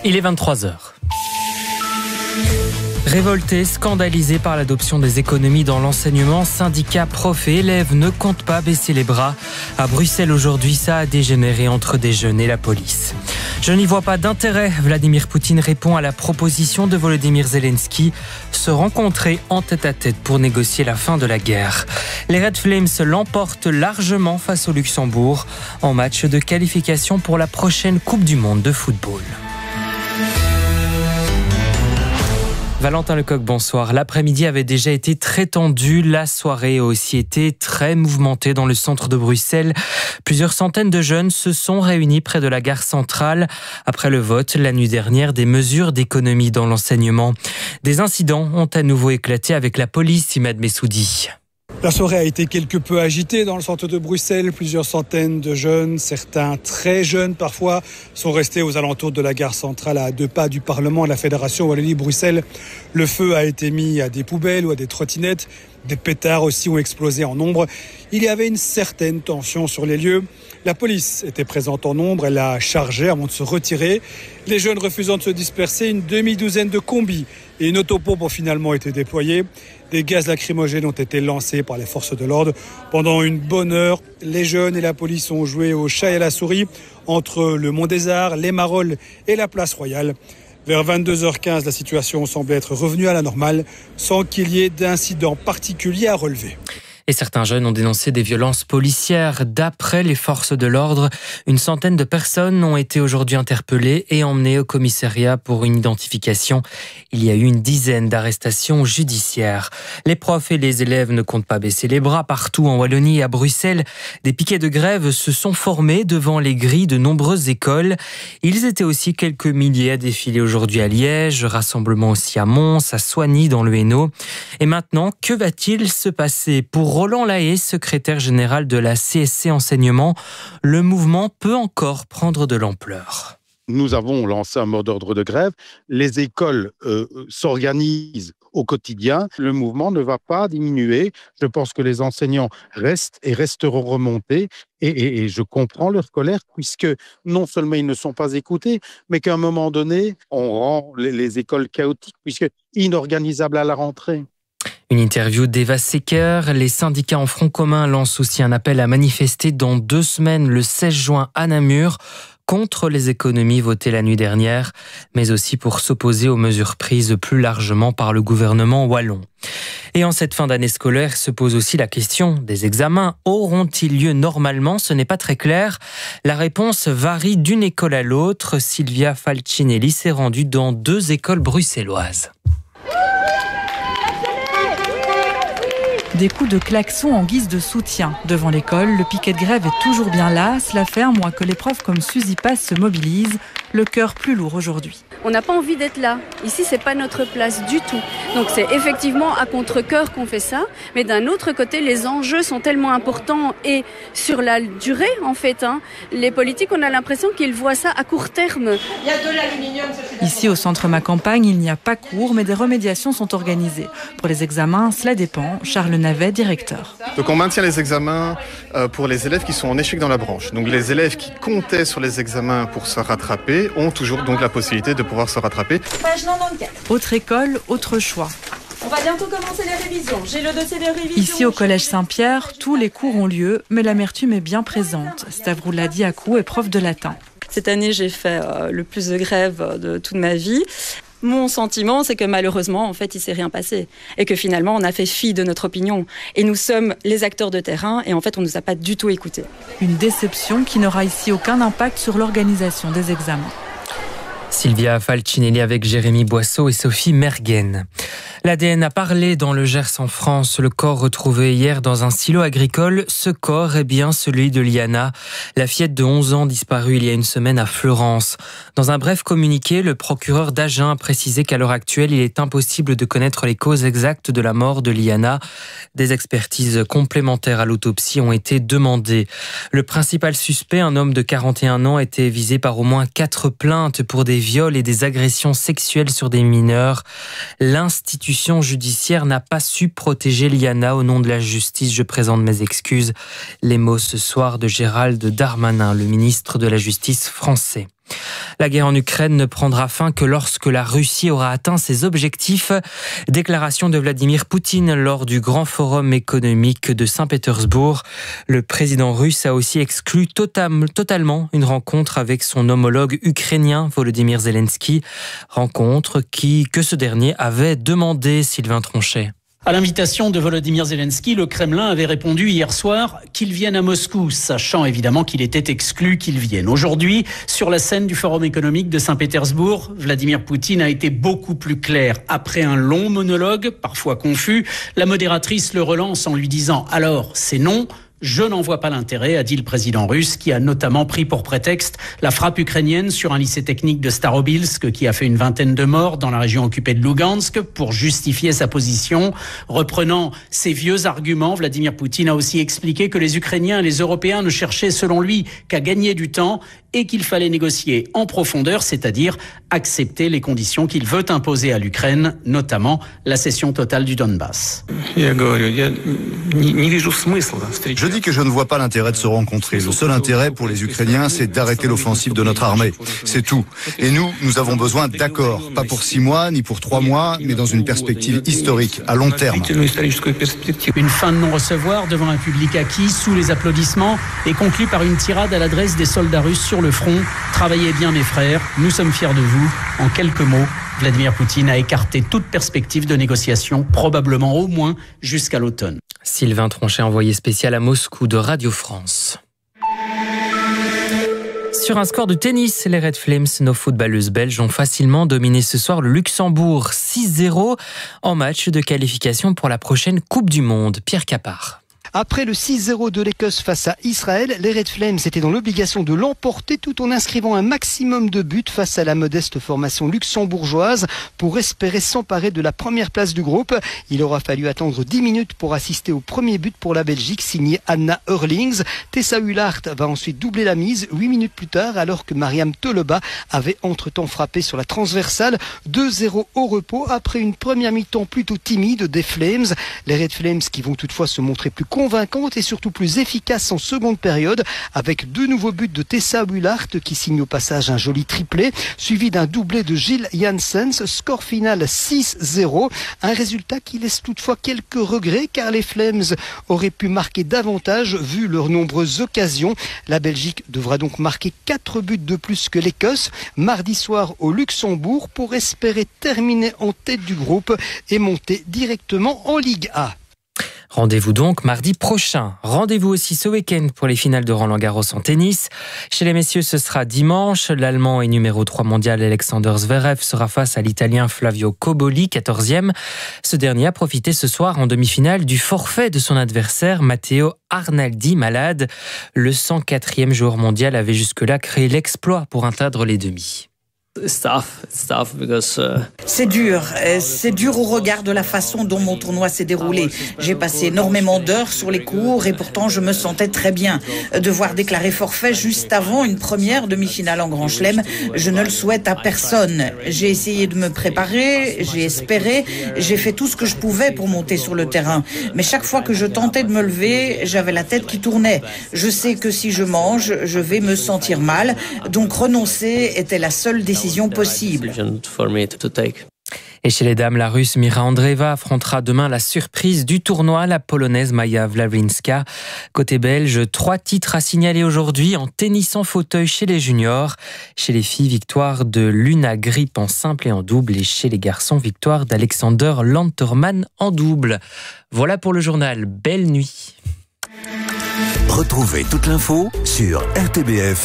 Il est 23h. Révoltés, scandalisés par l'adoption des économies dans l'enseignement, syndicats, profs et élèves ne comptent pas baisser les bras. À Bruxelles aujourd'hui, ça a dégénéré entre des jeunes et la police. Je n'y vois pas d'intérêt. Vladimir Poutine répond à la proposition de Volodymyr Zelensky, se rencontrer en tête-à-tête pour négocier la fin de la guerre. Les Red Flames l'emportent largement face au Luxembourg en match de qualification pour la prochaine Coupe du Monde de football. Valentin Lecoq, bonsoir. L'après-midi avait déjà été très tendu. La soirée a aussi été très mouvementée dans le centre de Bruxelles. Plusieurs centaines de jeunes se sont réunis près de la gare centrale après le vote la nuit dernière des mesures d'économie dans l'enseignement. Des incidents ont à nouveau éclaté avec la police, Imad Messoudi. La soirée a été quelque peu agitée dans le centre de Bruxelles. Plusieurs centaines de jeunes, certains très jeunes parfois, sont restés aux alentours de la gare centrale à 2 pas du Parlement de la Fédération Wallonie-Bruxelles. Le feu a été mis à des poubelles ou à des trottinettes. Des pétards aussi ont explosé en nombre. Il y avait une certaine tension sur les lieux. La police était présente en nombre. Elle a chargé avant de se retirer. Les jeunes refusant de se disperser, une demi-douzaine de combis et une autopompe ont finalement été déployés. Des gaz lacrymogènes ont été lancés par les forces de l'ordre. Pendant une bonne heure, les jeunes et la police ont joué au chat et à la souris entre le Mont des Arts, les Marolles et la Place Royale. Vers 22h15, la situation semblait être revenue à la normale, sans qu'il y ait d'incident particulier à relever. Et certains jeunes ont dénoncé des violences policières. D'après les forces de l'ordre, une centaine de personnes ont été aujourd'hui interpellées et emmenées au commissariat pour une identification. Il y a eu une dizaine d'arrestations judiciaires. Les profs et les élèves ne comptent pas baisser les bras. Partout en Wallonie et à Bruxelles, des piquets de grève se sont formés devant les grilles de nombreuses écoles. Ils étaient aussi quelques milliers à défiler aujourd'hui à Liège, rassemblement aussi à Mons, à Soignies dans le Hainaut. Et maintenant, que va-t-il se passer pour Roland Lahaye, secrétaire général de la CSC Enseignement? Le mouvement peut encore prendre de l'ampleur. Nous avons lancé un mot d'ordre de grève. Les écoles s'organisent au quotidien. Le mouvement ne va pas diminuer. Je pense que les enseignants restent et resteront remontés. Et je comprends leur colère, puisque non seulement ils ne sont pas écoutés, mais qu'à un moment donné, on rend les écoles chaotiques, puisque inorganisables à la rentrée. Une interview d'Eva Secker. Les syndicats en front commun lancent aussi un appel à manifester dans 2 semaines, le 16 juin à Namur, contre les économies votées la nuit dernière, mais aussi pour s'opposer aux mesures prises plus largement par le gouvernement wallon. Et en cette fin d'année scolaire se pose aussi la question des examens. Auront-ils lieu normalement? Ce n'est pas très clair. La réponse varie d'une école à l'autre. Sylvia Falcinelli s'est rendue dans 2 écoles bruxelloises. Des coups de klaxon en guise de soutien. Devant l'école, le piquet de grève est toujours bien là. Cela fait un mois que les profs comme Suzy Pass se mobilisent. Le cœur plus lourd aujourd'hui. On n'a pas envie d'être là. Ici, c'est pas notre place du tout. Donc c'est effectivement à contre-cœur qu'on fait ça. Mais d'un autre côté, les enjeux sont tellement importants et sur la durée, en fait. Les politiques, on a l'impression qu'ils voient ça à court terme. Il y a de l'aluminium. Ici, au centre Ma Campagne, il n'y a pas cours, mais des remédiations sont organisées. Pour les examens, cela dépend. Charles Navet, directeur. Donc on maintient les examens pour les élèves qui sont en échec dans la branche. Donc les élèves qui comptaient sur les examens pour se rattraper ont toujours donc la possibilité de pouvoir se rattraper. Page 94. Autre école, autre choix. On va bientôt commencer les révisions. J'ai le dossier de révision. Ici, au Collège Saint-Pierre, tous les cours ont lieu, mais l'amertume est bien présente. Stavroula Diakou est prof de latin. Cette année, j'ai fait le plus de grèves de toute ma vie. Mon sentiment, c'est que malheureusement, en fait, il ne s'est rien passé. Et que finalement, on a fait fi de notre opinion. Et nous sommes les acteurs de terrain et en fait, on ne nous a pas du tout écoutés. Une déception qui n'aura ici aucun impact sur l'organisation des examens. Sylvia Falcinelli avec Jérémy Boisseau et Sophie Mergen. L'ADN a parlé dans le Gers en France. Le corps retrouvé hier dans un silo agricole, ce corps est bien celui de Liana, la fillette de 11 ans disparue il y a une semaine à Fleurance. Dans un bref communiqué, le procureur d'Agen a précisé qu'à l'heure actuelle, il est impossible de connaître les causes exactes de la mort de Liana. Des expertises complémentaires à l'autopsie ont été demandées. Le principal suspect, un homme de 41 ans, était visé par au moins 4 plaintes pour des viols et des agressions sexuelles sur des mineurs. L'institution judiciaire n'a pas su protéger Liana. Au nom de la justice, je présente mes excuses. Les mots ce soir de Gérald Darmanin, le ministre de la Justice français. La guerre en Ukraine ne prendra fin que lorsque la Russie aura atteint ses objectifs. Déclaration de Vladimir Poutine lors du grand forum économique de Saint-Pétersbourg. Le président russe a aussi exclu totalement une rencontre avec son homologue ukrainien Volodymyr Zelensky. Rencontre que ce dernier avait demandé, Sylvain Tronchet. À l'invitation de Volodymyr Zelensky, le Kremlin avait répondu hier soir qu'il vienne à Moscou, sachant évidemment qu'il était exclu qu'il vienne. Aujourd'hui, sur la scène du Forum économique de Saint-Pétersbourg, Vladimir Poutine a été beaucoup plus clair. Après un long monologue, parfois confus, la modératrice le relance en lui disant « Alors, c'est non ». Je n'en vois pas l'intérêt, a dit le président russe, qui a notamment pris pour prétexte la frappe ukrainienne sur un lycée technique de Starobilsk qui a fait une vingtaine de morts dans la région occupée de Lugansk pour justifier sa position. Reprenant ses vieux arguments, Vladimir Poutine a aussi expliqué que les Ukrainiens et les Européens ne cherchaient selon lui qu'à gagner du temps et qu'il fallait négocier en profondeur, c'est-à-dire accepter les conditions qu'il veut imposer à l'Ukraine, notamment la cession totale du Donbass. Je dis que je ne vois pas l'intérêt de se rencontrer. Le seul intérêt pour les Ukrainiens, c'est d'arrêter l'offensive de notre armée. C'est tout. Et nous avons besoin d'accords. Pas pour 6 mois, ni pour 3 mois, mais dans une perspective historique, à long terme. Une fin de non-recevoir devant un public acquis, sous les applaudissements, et conclue par une tirade à l'adresse des soldats russes sur le front. Travaillez bien mes frères, nous sommes fiers de vous. En quelques mots, Vladimir Poutine a écarté toute perspective de négociation, probablement au moins jusqu'à l'automne. Sylvain Tronchet, envoyé spécial à Moscou de Radio France. Sur un score de tennis, les Red Flames, nos footballeuses belges, ont facilement dominé ce soir le Luxembourg 6-0 en match de qualification pour la prochaine Coupe du Monde. Pierre Capard. Après le 6-0 de l'Écosse face à Israël, les Red Flames étaient dans l'obligation de l'emporter tout en inscrivant un maximum de buts face à la modeste formation luxembourgeoise pour espérer s'emparer de la première place du groupe. Il aura fallu attendre 10 minutes pour assister au premier but pour la Belgique, signé Anna Hurlings. Tessa Hullart va ensuite doubler la mise 8 minutes plus tard, alors que Mariam Toleba avait entre-temps frappé sur la transversale. 2-0 au repos après une première mi-temps plutôt timide des Flames. Les Red Flames qui vont toutefois se montrer plus convaincante et surtout plus efficace en seconde période, avec 2 nouveaux buts de Tessa Hullart qui signe au passage un joli triplé, suivi d'un doublé de Gilles Janssens, score final 6-0, un résultat qui laisse toutefois quelques regrets car les Flames auraient pu marquer davantage vu leurs nombreuses occasions. La Belgique devra donc marquer 4 buts de plus que l'Écosse mardi soir au Luxembourg pour espérer terminer en tête du groupe et monter directement en Ligue A. Rendez-vous donc mardi prochain. Rendez-vous aussi ce week-end pour les finales de Roland-Garros en tennis. Chez les messieurs, ce sera dimanche. L'Allemand et numéro 3 mondial Alexander Zverev sera face à l'Italien Flavio Cobolli, 14e. Ce dernier a profité ce soir en demi-finale du forfait de son adversaire Matteo Arnaldi, malade. Le 104e joueur mondial avait jusque-là créé l'exploit pour atteindre les demi. C'est dur au regard de la façon dont mon tournoi s'est déroulé. J'ai passé énormément d'heures sur les cours et pourtant je me sentais très bien. Devoir déclarer forfait juste avant une première demi-finale en Grand Chelem, je ne le souhaite à personne. J'ai essayé de me préparer, j'ai espéré, j'ai fait tout ce que je pouvais pour monter sur le terrain. Mais chaque fois que je tentais de me lever, j'avais la tête qui tournait. Je sais que si je mange, je vais me sentir mal. Donc renoncer était la seule décision possible. Et chez les dames, la Russe Mira Andreeva affrontera demain la surprise du tournoi, la Polonaise Maja Wawrinska. Côté belge, 3 titres à signaler aujourd'hui en tennis en fauteuil chez les juniors. Chez les filles, victoire de Luna Grip en simple et en double. Et chez les garçons, victoire d'Alexander Lanterman en double. Voilà pour le journal. Belle nuit. Retrouvez toute l'info sur rtbf.fr.